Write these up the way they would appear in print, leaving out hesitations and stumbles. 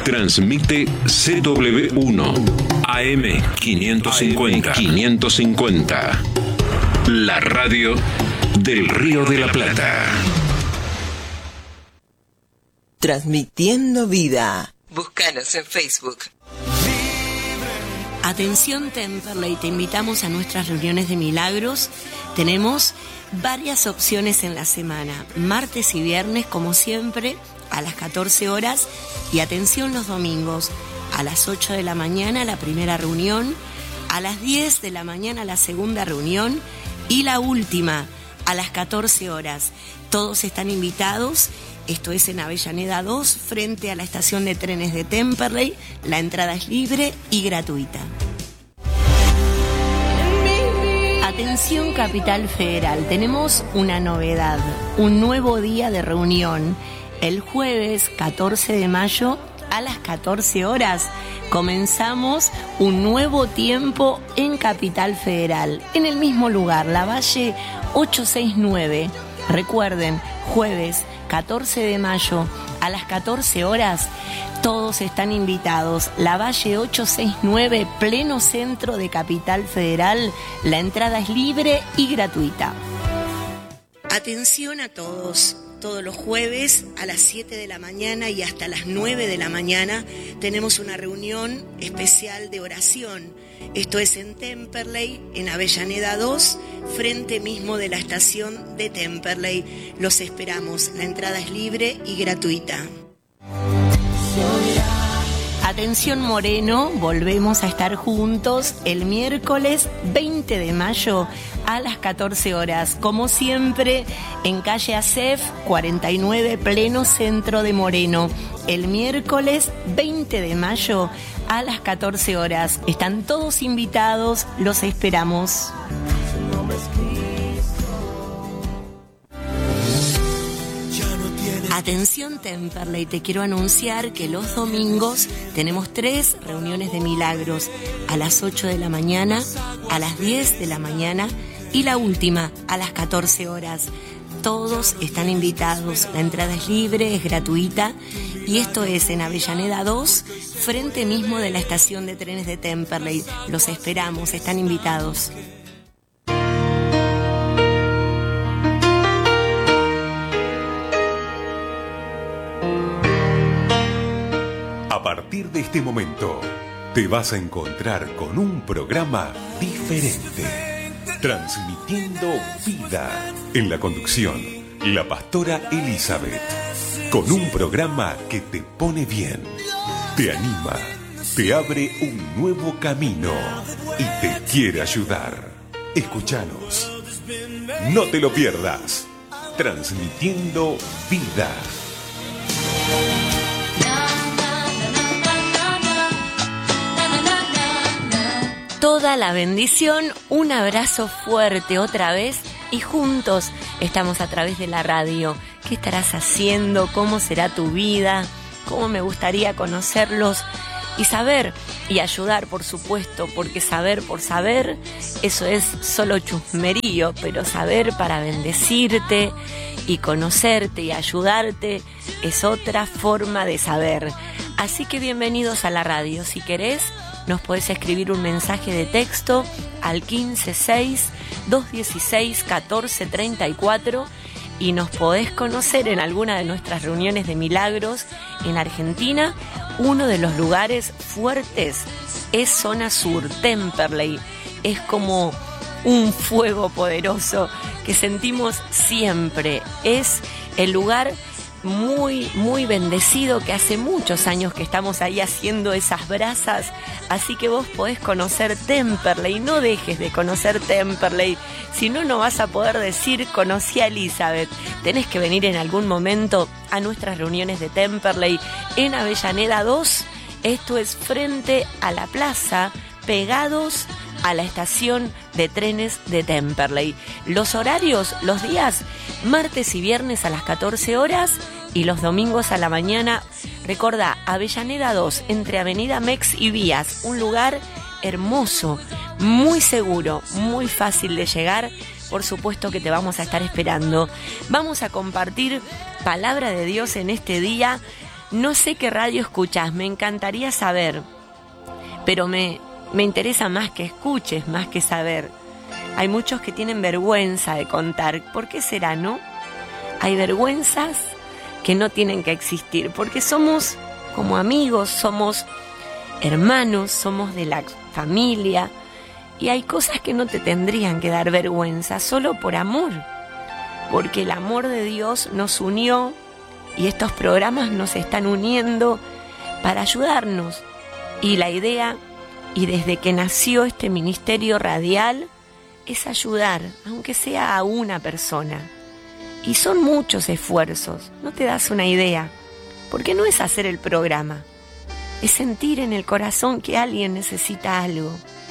Transmite CW1 AM 550. La radio del Río de la Plata. Transmitiendo vida. Búscanos en Facebook. Atención Temperley, te invitamos a nuestras reuniones de milagros. Tenemos varias opciones en la semana, martes y viernes como siempre a las 14 horas y atención los domingos a las 8 de la mañana la primera reunión, a las 10 de la mañana la segunda reunión y la última a las 14 horas. Todos están invitados. Esto es en Avellaneda 2, frente a la estación de trenes de Temperley. La entrada es libre y gratuita. Atención Capital Federal, tenemos una novedad, un nuevo día de reunión. El jueves 14 de mayo a las 14 horas comenzamos un nuevo tiempo en Capital Federal, en el mismo lugar, Lavalle 869. Recuerden, jueves 14 de mayo a las 14 horas, todos están invitados. Lavalle 869, pleno centro de Capital Federal. La entrada es libre y gratuita. Atención a todos. Todos los jueves a las 7 de la mañana y hasta las 9 de la mañana tenemos una reunión especial de oración. Esto es en Temperley, en Avellaneda 2, frente mismo de la estación de Temperley. Los esperamos. La entrada es libre y gratuita. Atención Moreno, volvemos a estar juntos el miércoles 20 de mayo a las 14 horas, como siempre, en calle ACEF 49, pleno centro de Moreno. El miércoles 20 de mayo a las 14 horas. Están todos invitados, los esperamos. Atención Temperley, te quiero anunciar que los domingos tenemos 3 reuniones de milagros, a las 8 de la mañana, a las 10 de la mañana y la última a las 14 horas. Todos están invitados, la entrada es libre, es gratuita y esto es en Avellaneda 2, frente mismo de la estación de trenes de Temperley. Los esperamos, están invitados. A partir de este momento, te vas a encontrar con un programa diferente, transmitiendo vida. En la conducción, la pastora Elizabeth, con un programa que te pone bien, te anima, te abre un nuevo camino y te quiere ayudar. Escúchanos, no te lo pierdas, transmitiendo vida. Toda la bendición, un abrazo fuerte otra vez y juntos estamos a través de la radio. ¿Qué estarás haciendo? ¿Cómo será tu vida? ¿Cómo me gustaría conocerlos? Y saber y ayudar, por supuesto, porque saber por saber, eso es solo chusmerío, pero saber para bendecirte y conocerte y ayudarte es otra forma de saber. Así que bienvenidos a la radio. Si querés, nos podés escribir un mensaje de texto al 156-216-1434 y nos podés conocer en alguna de nuestras reuniones de milagros en Argentina. Uno de los lugares fuertes es Zona Sur, Temperley. Es como un fuego poderoso que sentimos siempre. Es el lugar muy, muy bendecido, que hace muchos años que estamos ahí haciendo esas brasas, así que vos podés conocer Temperley, no dejes de conocer Temperley, si no, no vas a poder decir conocí a Elizabeth. Tenés que venir en algún momento a nuestras reuniones de Temperley en Avellaneda 2, esto es frente a la plaza, pegados a la estación de trenes de Temperley. Los horarios, los días, martes y viernes a las 14 horas y los domingos a la mañana. Recordá, Avellaneda 2, entre Avenida Mex y Vías, un lugar hermoso, muy seguro, muy fácil de llegar. Por supuesto que te vamos a estar esperando. Vamos a compartir palabra de Dios en este día. no sé qué radio escuchás, me encantaría saber, pero me interesa más que escuches, más que saber. Hay muchos que tienen vergüenza de contar. ¿Por qué será, no? Hay vergüenzas que no tienen que existir, porque somos como amigos, somos hermanos, somos de la familia, y hay cosas que no te tendrían que dar vergüenza, solo por amor, porque el amor de Dios nos unió, y estos programas nos están uniendo para ayudarnos. Y la idea, y desde que nació este ministerio radial, es ayudar, aunque sea a una persona. Y son muchos esfuerzos, no te das una idea, porque no es hacer el programa, es sentir en el corazón que alguien necesita algo.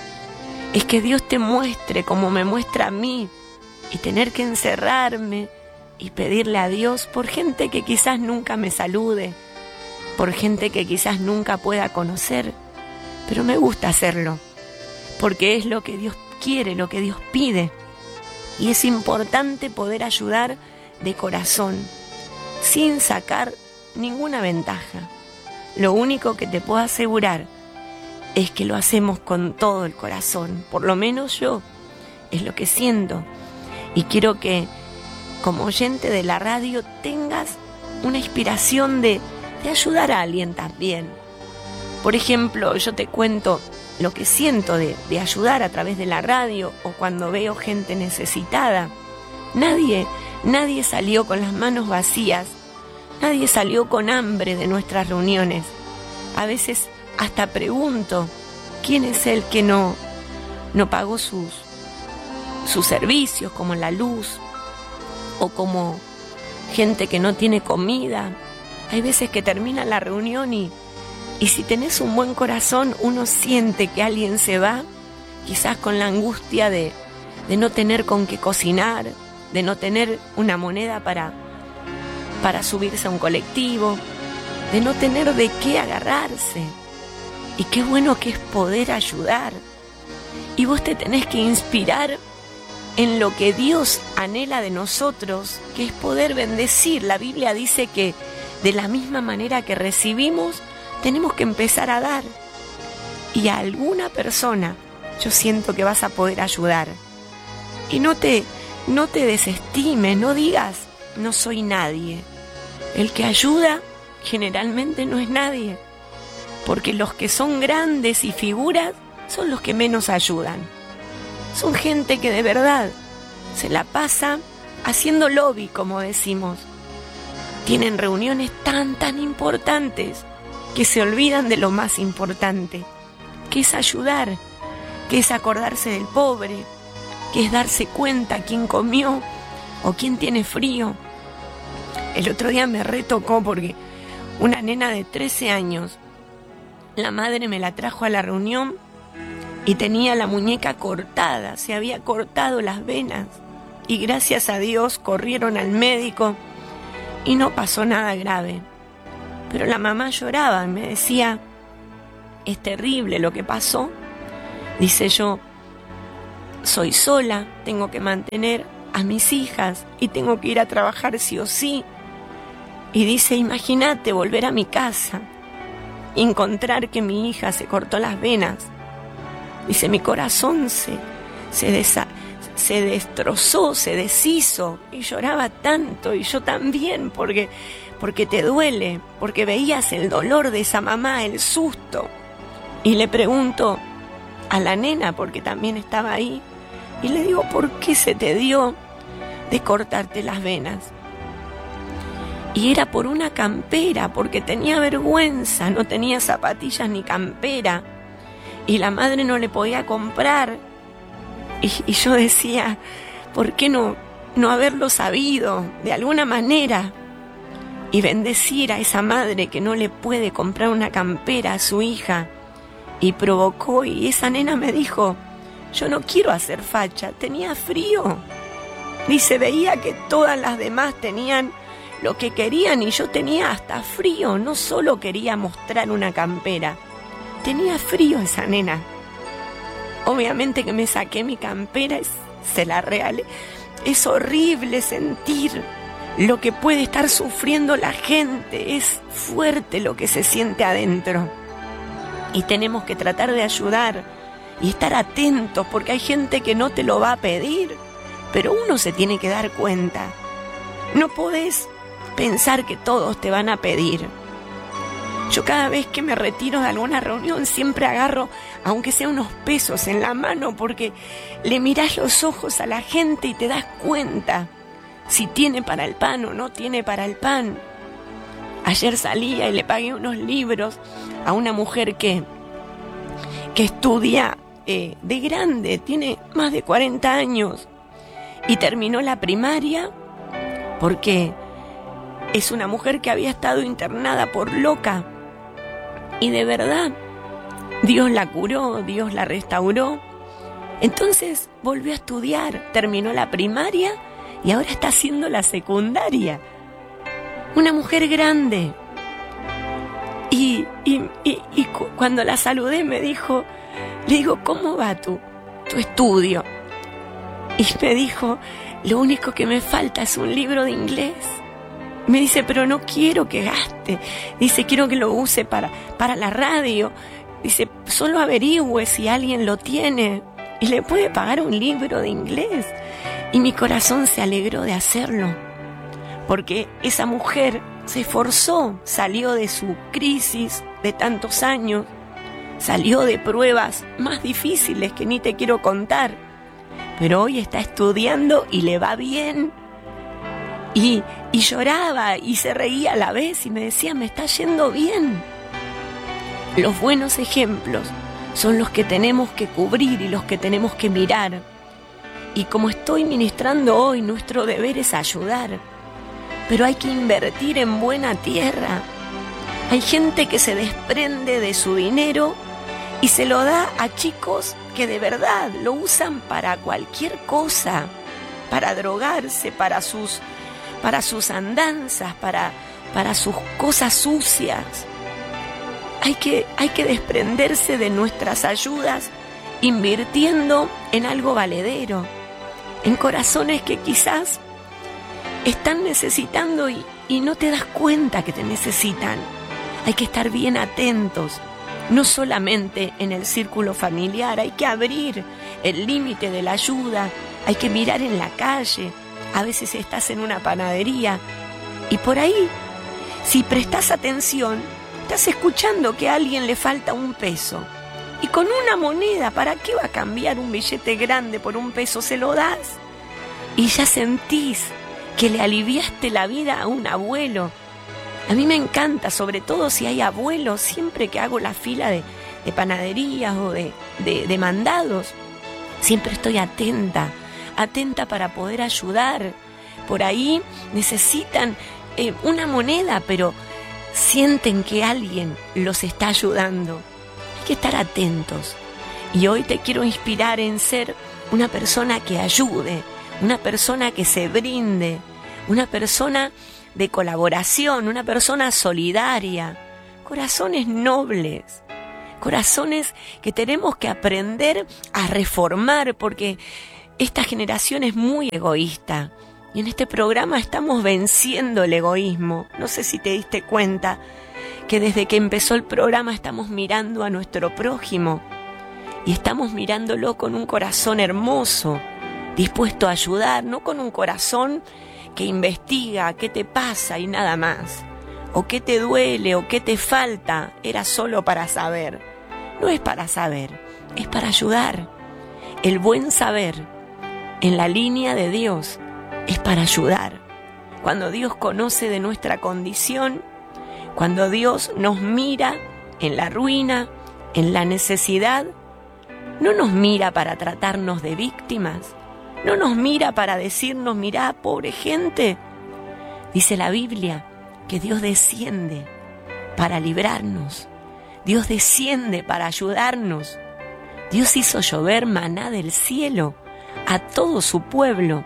Es que Dios te muestre como me muestra a mí, y tener que encerrarme y pedirle a Dios por gente que quizás nunca me salude, por gente que quizás nunca pueda conocer, pero me gusta hacerlo, porque es lo que Dios quiere, lo que Dios pide, y es importante poder ayudar de corazón, sin sacar ninguna ventaja. Lo único que te puedo asegurar es que lo hacemos con todo el corazón, por lo menos yo, es lo que siento, y quiero que como oyente de la radio tengas una inspiración de ayudar a alguien también. Por ejemplo, yo te cuento lo que siento de ayudar a través de la radio, o cuando veo gente necesitada. Nadie salió con las manos vacías, nadie salió con hambre de nuestras reuniones. A veces hasta pregunto, ¿quién es el que no pagó sus servicios, como la luz, o como gente que no tiene comida? Hay veces que termina la reunión y si tenés un buen corazón, uno siente que alguien se va, quizás con la angustia de no tener con qué cocinar, de no tener una moneda para subirse a un colectivo, de no tener de qué agarrarse. Y qué bueno que es poder ayudar. Y vos te tenés que inspirar en lo que Dios anhela de nosotros, que es poder bendecir. La Biblia dice que de la misma manera que recibimos, tenemos que empezar a dar. Y a alguna persona yo siento que vas a poder ayudar. Y no te desestimes, no digas, no soy nadie. El que ayuda generalmente no es nadie, porque los que son grandes y figuras son los que menos ayudan. Son gente que de verdad se la pasa haciendo lobby, como decimos. Tienen reuniones tan importantes que se olvidan de lo más importante, que es ayudar, que es acordarse del pobre, que es darse cuenta quién comió o quién tiene frío. El otro día me retocó porque una nena de 13 años, la madre me la trajo a la reunión y tenía la muñeca cortada, se había cortado las venas, y gracias a Dios corrieron al médico y no pasó nada grave. Pero la mamá lloraba y me decía, es terrible lo que pasó. Dice, yo soy sola, tengo que mantener a mis hijas y tengo que ir a trabajar sí o sí. Y dice, imagínate volver a mi casa y encontrar que mi hija se cortó las venas. Dice, mi corazón se destrozó, se deshizo, y lloraba tanto, y yo también, porque te duele, porque veías el dolor de esa mamá, el susto. Y le pregunto a la nena, porque también estaba ahí, y le digo, ¿por qué se te dio de cortarte las venas? Y era por una campera, porque tenía vergüenza, no tenía zapatillas ni campera, y la madre no le podía comprar. Y yo decía, ¿por qué no haberlo sabido de alguna manera? Y bendecir a esa madre que no le puede comprar una campera a su hija. Y provocó, y esa nena me dijo, yo no quiero hacer facha, tenía frío. Dice, veía que todas las demás tenían lo que querían y yo tenía hasta frío, no solo quería mostrar una campera, tenía frío esa nena. Obviamente que me saqué mi campera y se la regalé. Es horrible sentir lo que puede estar sufriendo la gente. Es fuerte lo que se siente adentro. Y tenemos que tratar de ayudar y estar atentos, porque hay gente que no te lo va a pedir, pero uno se tiene que dar cuenta. No podés pensar que todos te van a pedir. Yo cada vez que me retiro de alguna reunión siempre agarro, aunque sea unos pesos en la mano, porque le mirás los ojos a la gente y te das cuenta si tiene para el pan o no tiene para el pan. Ayer salía y le pagué unos libros a una mujer que estudia de grande, tiene más de 40 años y terminó la primaria porque es una mujer que había estado internada por loca. Y de verdad, Dios la curó, Dios la restauró. Entonces volvió a estudiar, terminó la primaria y ahora está haciendo la secundaria. Una mujer grande. Y cuando la saludé le digo, ¿cómo va tu estudio? Y me dijo, lo único que me falta es un libro de inglés. Me dice, pero no quiero que gaste. Dice, quiero que lo use para la radio. Dice, solo averigüe si alguien lo tiene y le puede pagar un libro de inglés. Y mi corazón se alegró de hacerlo, porque esa mujer se esforzó, salió de su crisis de tantos años, salió de pruebas más difíciles que ni te quiero contar, pero hoy está estudiando y le va bien. Y lloraba y se reía a la vez y me decía, me está yendo bien. Los buenos ejemplos son los que tenemos que cubrir y los que tenemos que mirar. Y como estoy ministrando hoy, nuestro deber es ayudar. Pero hay que invertir en buena tierra. Hay gente que se desprende de su dinero y se lo da a chicos que de verdad lo usan para cualquier cosa, para drogarse, para sus andanzas, para sus cosas sucias. Hay que desprenderse de nuestras ayudas invirtiendo en algo valedero, en corazones que quizás están necesitando y no te das cuenta que te necesitan. Hay que estar bien atentos, no solamente en el círculo familiar, hay que abrir el límite de la ayuda, hay que mirar en la calle. A veces estás en una panadería y por ahí, si prestas atención, estás escuchando que a alguien le falta un peso. Y con una moneda, ¿para qué va a cambiar un billete grande por un peso? Se lo das y ya sentís que le aliviaste la vida a un abuelo. A mí me encanta, sobre todo si hay abuelos, siempre que hago la fila de panaderías o de mandados, siempre estoy atenta para poder ayudar. Por ahí necesitan una moneda, pero sienten que alguien los está ayudando. Hay que estar atentos. Y hoy te quiero inspirar en ser una persona que ayude, una persona que se brinde, una persona de colaboración, una persona solidaria. Corazones nobles, corazones que tenemos que aprender a reformar, porque esta generación es muy egoísta y en este programa estamos venciendo el egoísmo. No sé si te diste cuenta que desde que empezó el programa estamos mirando a nuestro prójimo y estamos mirándolo con un corazón hermoso, dispuesto a ayudar, no con un corazón que investiga qué te pasa y nada más, o qué te duele o qué te falta, era solo para saber. No es para saber, es para ayudar. El buen saber en la línea de Dios es para ayudar. Cuando Dios conoce de nuestra condición, cuando Dios nos mira en la ruina, en la necesidad, no nos mira para tratarnos de víctimas, no nos mira para decirnos, mirá, pobre gente. Dice la Biblia que Dios desciende para librarnos, Dios desciende para ayudarnos. Dios hizo llover maná del cielo a todo su pueblo.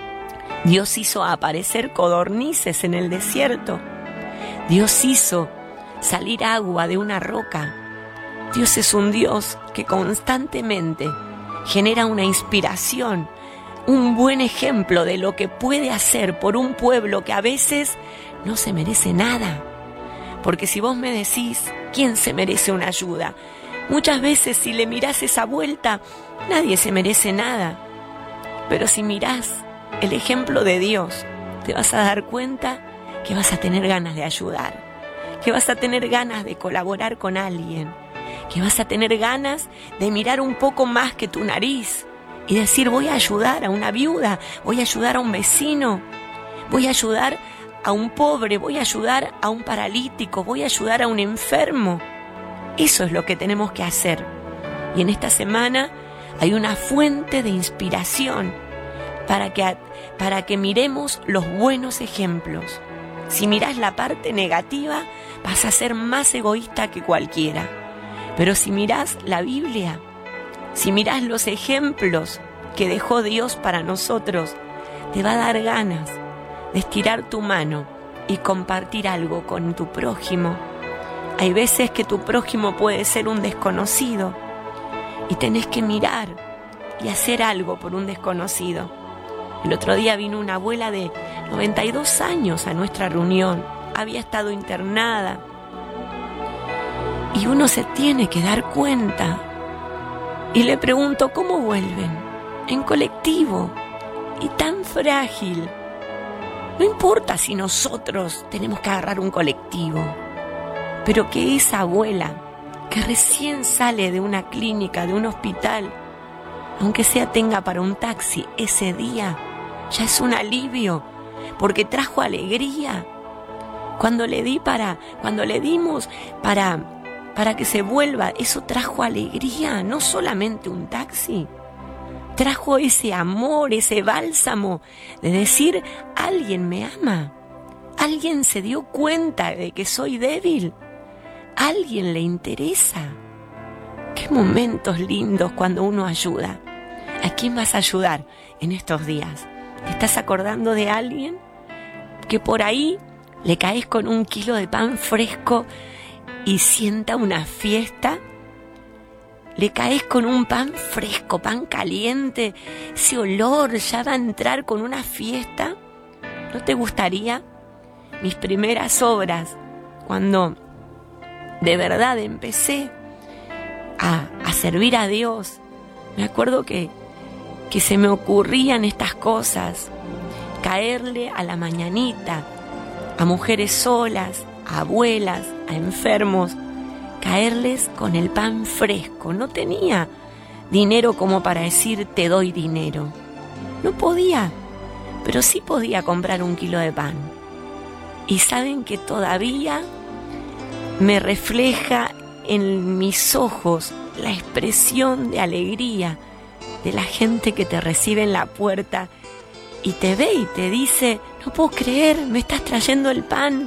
Dios hizo aparecer codornices en el desierto. Dios hizo salir agua de una roca. Dios es un Dios que constantemente genera una inspiración un buen ejemplo de lo que puede hacer por un pueblo que a veces no se merece nada. Porque si vos me decís, ¿quién se merece una ayuda? Muchas veces si le mirás esa vuelta, nadie se merece nada. Pero si mirás el ejemplo de Dios, te vas a dar cuenta que vas a tener ganas de ayudar, que vas a tener ganas de colaborar con alguien, que vas a tener ganas de mirar un poco más que tu nariz y decir, voy a ayudar a una viuda, voy a ayudar a un vecino, voy a ayudar a un pobre, voy a ayudar a un paralítico, voy a ayudar a un enfermo. Eso es lo que tenemos que hacer. Y en esta semana hay una fuente de inspiración para que miremos los buenos ejemplos. Si mirás la parte negativa, vas a ser más egoísta que cualquiera. Pero si mirás la Biblia, si mirás los ejemplos que dejó Dios para nosotros, te va a dar ganas de estirar tu mano y compartir algo con tu prójimo. Hay veces que tu prójimo puede ser un desconocido y tenés que mirar y hacer algo por un desconocido. El otro día vino una abuela de 92 años a nuestra reunión. Había estado internada. Y uno se tiene que dar cuenta. Y le pregunto, ¿cómo vuelven? En colectivo. Y tan frágil. No importa si nosotros tenemos que agarrar un colectivo. Pero que esa abuela, que recién sale de una clínica, de un hospital, aunque sea tenga para un taxi ese día, ya es un alivio, porque trajo alegría. Cuando le dimos para que se vuelva, eso trajo alegría, no solamente un taxi. Trajo ese amor, ese bálsamo de decir, alguien me ama, alguien se dio cuenta de que soy débil, alguien le interesa. Qué momentos lindos cuando uno ayuda. ¿A quién vas a ayudar en estos días? ¿Te estás acordando de alguien que por ahí le caes con 1 kilo de pan fresco y sienta una fiesta? Le caes con un pan fresco, pan caliente, ese olor ya va a entrar con una fiesta. ¿No te gustaría? Mis primeras obras, cuando de verdad empecé a servir a Dios, me acuerdo que se me ocurrían estas cosas, caerle a la mañanita, a mujeres solas, a abuelas, a enfermos, caerles con el pan fresco. No tenía dinero como para decir te doy dinero, no podía, pero sí podía comprar 1 kilo de pan. Y saben que todavía me refleja en mis ojos la expresión de alegría de la gente que te recibe en la puerta y te ve y te dice, no puedo creer, me estás trayendo el pan.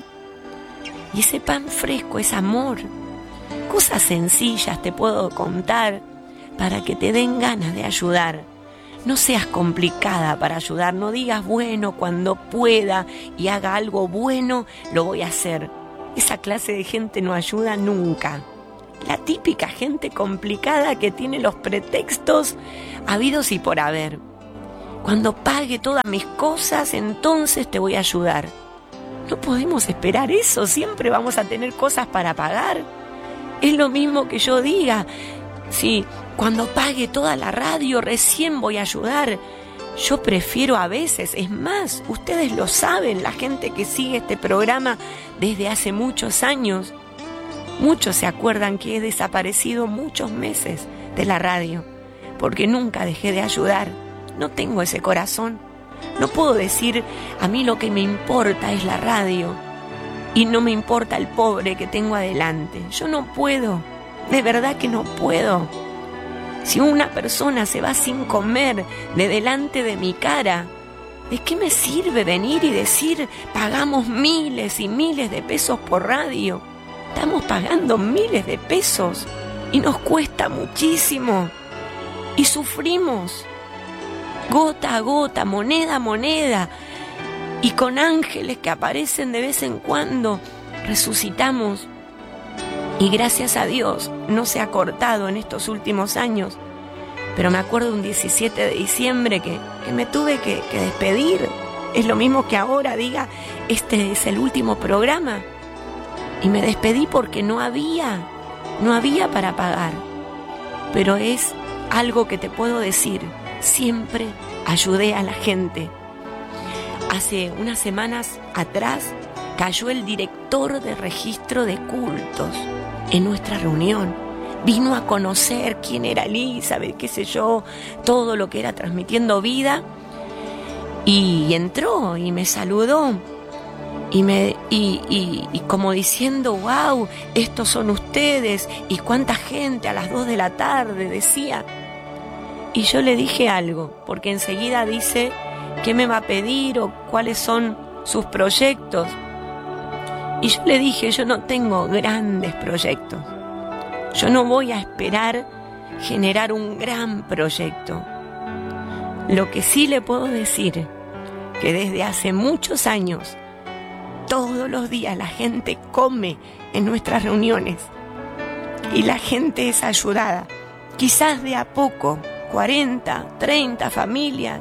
Y ese pan fresco es amor. Cosas sencillas te puedo contar para que te den ganas de ayudar. No seas complicada para ayudar, no digas, bueno, cuando pueda y haga algo bueno, lo voy a hacer. Esa clase de gente no ayuda nunca. La típica gente complicada que tiene los pretextos habidos y por haber. Cuando pague todas mis cosas, entonces te voy a ayudar. No podemos esperar eso, siempre vamos a tener cosas para pagar. Es lo mismo que yo diga, si cuando pague toda la radio recién voy a ayudar. Yo prefiero a veces, es más, ustedes lo saben, la gente que sigue este programa desde hace muchos años, muchos se acuerdan que he desaparecido muchos meses de la radio, porque nunca dejé de ayudar. No tengo ese corazón. No puedo decir, a mí lo que me importa es la radio y no me importa el pobre que tengo adelante. Yo no puedo, de verdad que no puedo. Si una persona se va sin comer de delante de mi cara, ¿de qué me sirve venir y decir, pagamos miles y miles de pesos por radio? Estamos pagando miles de pesos y nos cuesta muchísimo y sufrimos. Gota a gota, moneda a moneda, y con ángeles que aparecen de vez en cuando, resucitamos. Y gracias a Dios no se ha cortado en estos últimos años, Pero me acuerdo un 17 de diciembre que me tuve que despedir. Es lo mismo que ahora diga, este es el último programa. Y me despedí porque no había para pagar. Pero es algo que te puedo decir, siempre ayudé a la gente. Hace unas semanas atrás cayó el director de registro de cultos en nuestra reunión. Vino a conocer quién era Elizabeth, qué sé yo, todo lo que era Transmitiendo Vida. Y entró y me saludó. Y como diciendo, wow, estos son ustedes. Y cuánta gente a las 2 de la tarde, decía. Y yo le dije algo, porque enseguida dice qué me va a pedir o cuáles son sus proyectos. Y yo le dije, yo no tengo grandes proyectos. Yo no voy a esperar generar un gran proyecto. Lo que sí le puedo decir, que desde hace muchos años, todos los días la gente come en nuestras reuniones y la gente es ayudada, quizás de a poco, 40, 30 familias,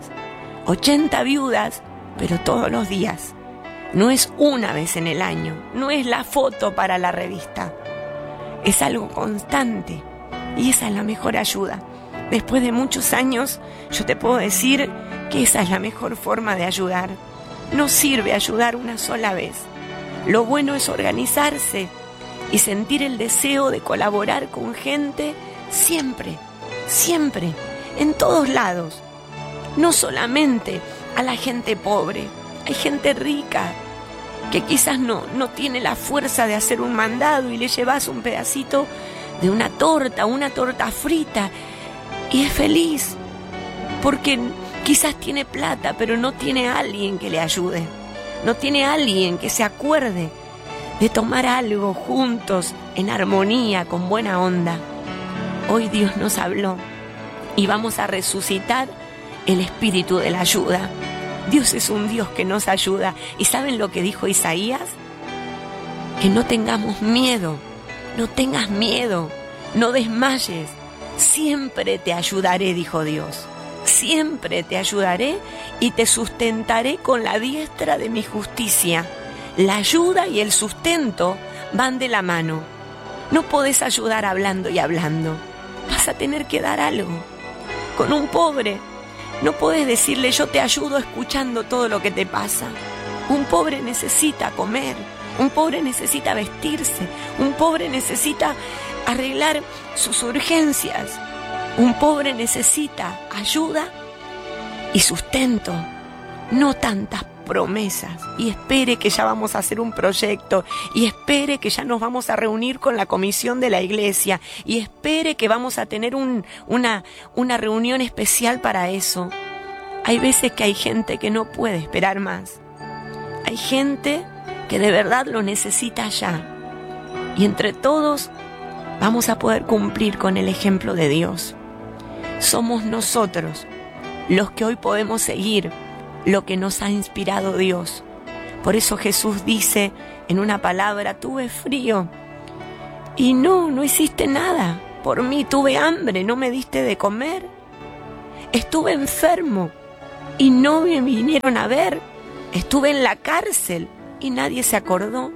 80 viudas, pero todos los días. No es una vez en el año, no es la foto para la revista, es algo constante y esa es la mejor ayuda. Después de muchos años, yo te puedo decir que esa es la mejor forma de ayudar. No sirve ayudar una sola vez. Lo bueno es organizarse y sentir el deseo de colaborar con gente siempre, siempre, en todos lados. No solamente a la gente pobre, hay gente rica que quizás no tiene la fuerza de hacer un mandado y le llevas un pedacito de una torta frita y es feliz porque quizás tiene plata pero no tiene a alguien que le ayude, no tiene a alguien que se acuerde de tomar algo juntos en armonía, con buena onda. Hoy Dios nos habló y vamos a resucitar el espíritu de la ayuda. Dios es un Dios que nos ayuda. ¿Y saben lo que dijo Isaías? Que no tengamos miedo, no tengas miedo, no desmayes. Siempre te ayudaré, dijo Dios. Siempre te ayudaré y te sustentaré con la diestra de mi justicia. La ayuda y el sustento van de la mano. No podés ayudar hablando y hablando. Vas a tener que dar algo. Con un pobre no podés decirle yo te ayudo escuchando todo lo que te pasa. Un pobre necesita comer, un pobre necesita vestirse, un pobre necesita arreglar sus urgencias, un pobre necesita ayuda y sustento, no tantas promesas. Y espere que ya vamos a hacer un proyecto, y espere que ya nos vamos a reunir con la comisión de la iglesia, y espere que vamos a tener una reunión especial para eso. Hay veces que hay gente que no puede esperar más. Hay gente que de verdad lo necesita ya. Y entre todos vamos a poder cumplir con el ejemplo de Dios. Somos nosotros los que hoy podemos seguir lo que nos ha inspirado Dios. Por eso Jesús dice en una palabra, tuve frío y no hiciste nada por mí, tuve hambre, no me diste de comer, estuve enfermo y no me vinieron a ver, estuve en la cárcel y nadie se acordó.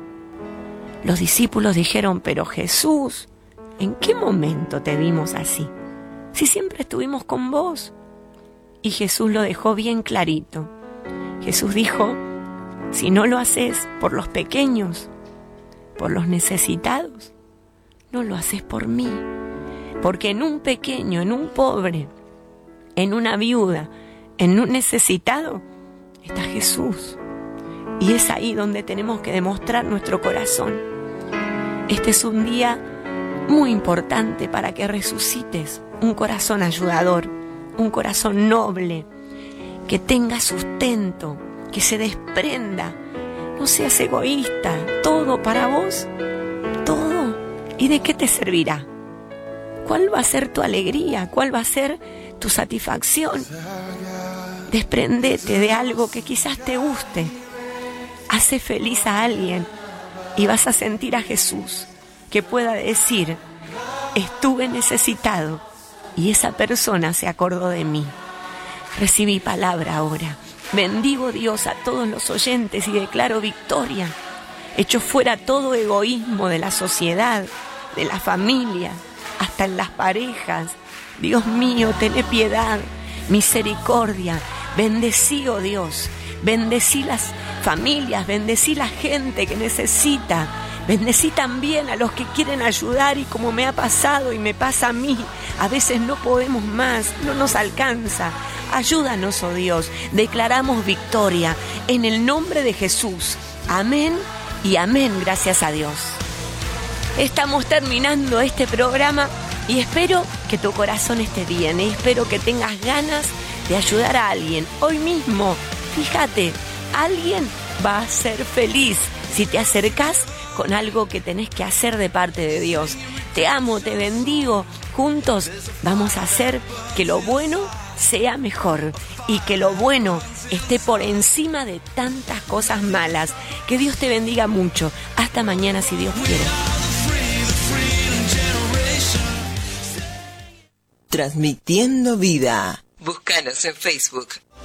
Los discípulos dijeron, pero Jesús, ¿en qué momento te vimos así? Si siempre estuvimos con vos. Y Jesús lo dejó bien clarito. Jesús dijo, si no lo haces por los pequeños, por los necesitados, no lo haces por mí. Porque en un pequeño, en un pobre, en una viuda, en un necesitado, está Jesús. Y es ahí donde tenemos que demostrar nuestro corazón. Este es un día muy importante para que resucites un corazón ayudador, un corazón noble, que tenga sustento, que se desprenda, no seas egoísta, todo para vos, todo. ¿Y de qué te servirá? ¿Cuál va a ser tu alegría? ¿Cuál va a ser tu satisfacción? Desprendete de algo que quizás te guste. Hace feliz a alguien y vas a sentir a Jesús que pueda decir, estuve necesitado y esa persona se acordó de mí. Recibí palabra ahora. Bendigo, Dios, a todos los oyentes y declaro victoria. Echo fuera todo egoísmo de la sociedad, de la familia, hasta en las parejas. Dios mío, tené piedad, misericordia. Bendecí, oh Dios. Bendecí las familias, bendecí la gente que necesita. Bendecí también a los que quieren ayudar y como me ha pasado y me pasa a mí, a veces no podemos más, no nos alcanza. Ayúdanos, oh Dios, declaramos victoria en el nombre de Jesús. Amén y amén, gracias a Dios. Estamos terminando este programa y espero que tu corazón esté bien y espero que tengas ganas de ayudar a alguien. Hoy mismo, fíjate, alguien va a ser feliz si te acercás con algo que tenés que hacer de parte de Dios. Te amo, te bendigo. Juntos vamos a hacer que lo bueno sea mejor y que lo bueno esté por encima de tantas cosas malas. Que Dios te bendiga mucho. Hasta mañana, si Dios quiere. Transmitiendo vida. Búscanos en Facebook.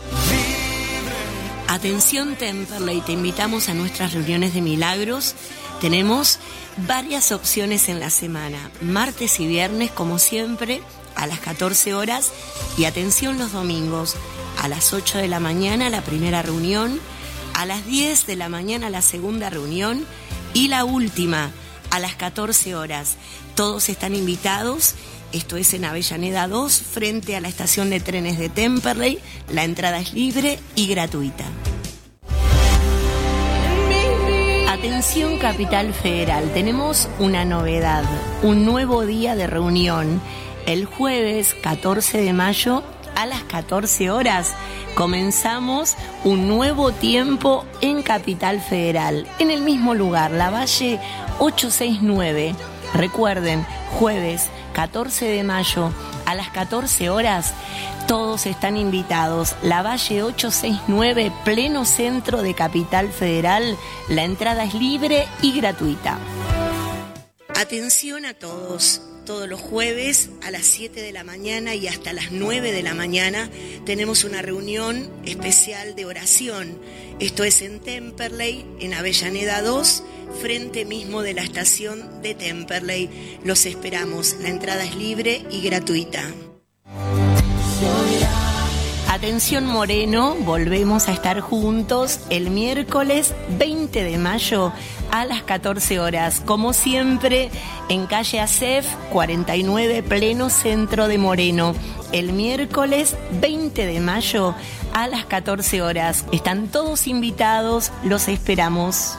Atención Temperley, te invitamos a nuestras reuniones de milagros. Tenemos varias opciones en la semana, martes y viernes como siempre a las 14 horas y atención los domingos a las 8 de la mañana la primera reunión, a las 10 de la mañana la segunda reunión y la última a las 14 horas. Todos están invitados. Esto es en Avellaneda 2, frente a la estación de trenes de Temperley. La entrada es libre y gratuita. Atención Capital Federal, tenemos una novedad, un nuevo día de reunión. El jueves 14 de mayo a las 14 horas comenzamos un nuevo tiempo en Capital Federal, en el mismo lugar, La Valle 869. Recuerden, jueves 14 de mayo a las 14 horas, todos están invitados. La Valle 869, pleno centro de Capital Federal. La entrada es libre y gratuita. Atención a todos. Todos los jueves a las 7 de la mañana y hasta las 9 de la mañana tenemos una reunión especial de oración. Esto es en Temperley, en Avellaneda 2, frente mismo de la estación de Temperley. Los esperamos. La entrada es libre y gratuita. Atención Moreno, volvemos a estar juntos el miércoles 20 de mayo a las 14 horas. Como siempre, en calle Acef 49, pleno centro de Moreno. El miércoles 20 de mayo a las 14 horas. Están todos invitados, los esperamos.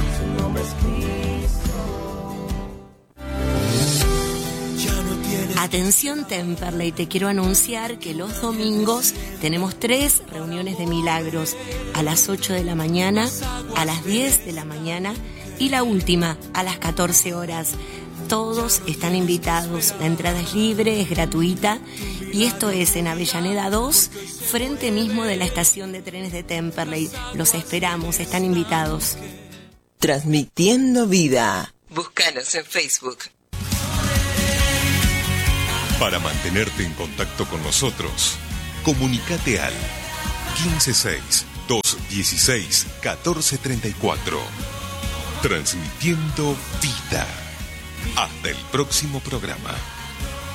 Atención Temperley, te quiero anunciar que los domingos tenemos 3 reuniones de milagros, a las 8 de la mañana, a las 10 de la mañana y la última a las 14 horas. Todos están invitados, la entrada es libre, es gratuita y esto es en Avellaneda 2, frente mismo de la estación de trenes de Temperley. Los esperamos, están invitados. Transmitiendo vida. Búscanos en Facebook. Para mantenerte en contacto con nosotros, comunícate al 156-216-1434. Transmitiendo vida. Hasta el próximo programa.